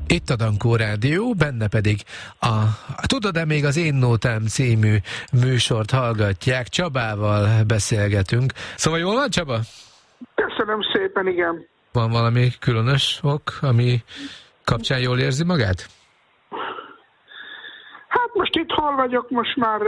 Itt a Dankó Rádió, benne pedig Tudod-e még az Én Nótám című műsort hallgatják, Csabával beszélgetünk. Szóval jól van, Csaba? Köszönöm szépen, igen. Van valami különös ok, ami kapcsán jól érzi magát? Hát most itthon vagyok, most már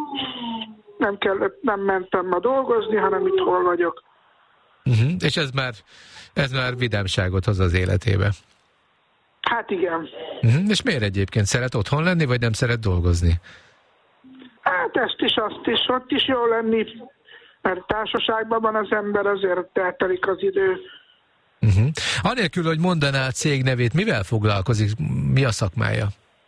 nem mentem ma dolgozni, hanem itthon vagyok. És ez már vidámságot hoz az életébe. Hát igen. És miért egyébként? Szeret otthon lenni, vagy nem szeret dolgozni? Hát ezt is, azt is, ott is jó lenni, mert társaságban van az ember, azért eltelik az idő. Anélkül, hogy mondaná a cég nevét, mivel foglalkozik? Mi a szakmája?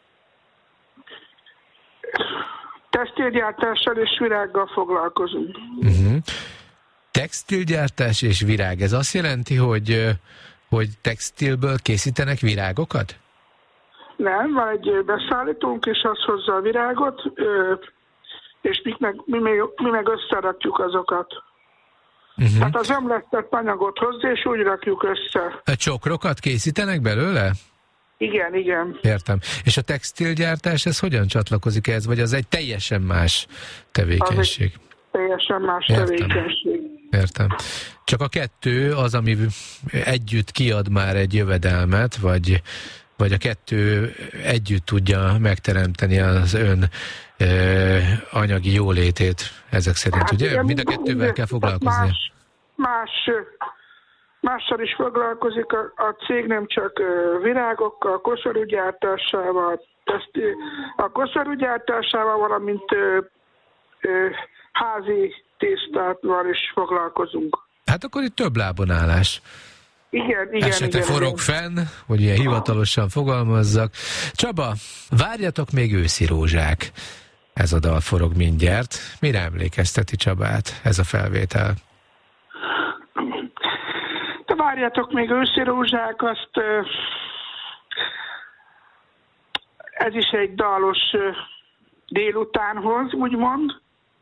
Textilgyártással és virággal foglalkozunk. Textilgyártás és virág. Ez azt jelenti, hogy textilből készítenek virágokat? Nem, van egy beszállítónk, és az hozza a virágot, és mi meg összerakjuk azokat. Tehát az ömlesztett anyagot hozzá, és úgy rakjuk össze. A csokrokat készítenek belőle? Igen, igen. Értem. És a textilgyártás, ez hogyan csatlakozik ehhez, vagy az egy teljesen más tevékenység? Teljesen más tevékenység. Értem. Csak a kettő az, ami együtt kiad már egy jövedelmet, vagy a kettő együtt tudja megteremteni az ön anyagi jólétét ezek szerint, ugye? Igen, mind a kettővel kell foglalkozni. Mással is foglalkozik a cég, nem csak virágokkal, koszorúgyártásával, valamint házi tésztával is foglalkozunk. Hát akkor itt több lábon állás. Igen. Forog fenn, hogy ilyen hivatalosan fogalmazzak. Csaba, várjatok még őszi rózsák. Ez a dal forog mindjárt. Mire emlékezteti Csabát ez a felvétel? De várjatok még őszi rózsák, ez is egy dalos délutánhoz, úgymond.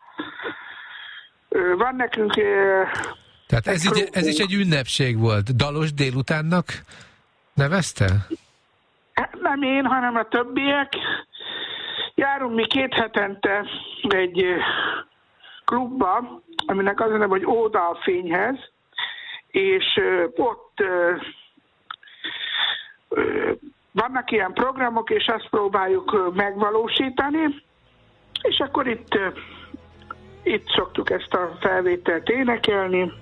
Van nekünk... Tehát ez is egy ünnepség volt. Dalos délutánnak nevezte? Nem én, hanem a többiek. Járunk mi 2 hetente egy klubba, aminek az a neve, hogy Óda a fényhez, és ott vannak ilyen programok, és azt próbáljuk megvalósítani, és akkor itt szoktuk ezt a felvételt énekelni.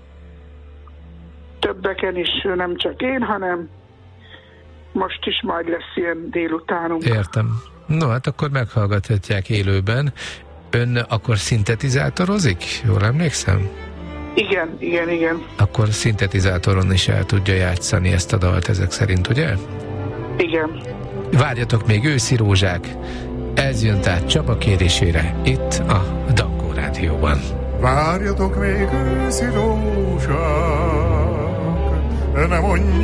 Többeken is, nem csak én, hanem most is majd lesz ilyen délutánunk. Értem. No, hát akkor meghallgathatják élőben. Ön akkor szintetizátorozik? Jól emlékszem? Igen. Akkor szintetizátoron is el tudja játszani ezt a dalt ezek szerint, ugye? Igen. Várjatok még őszi rózsák. Ez jön tehát Csaba kérésére itt a Dankó Rádióban. Várjatok még őszi rózsák, ne mondj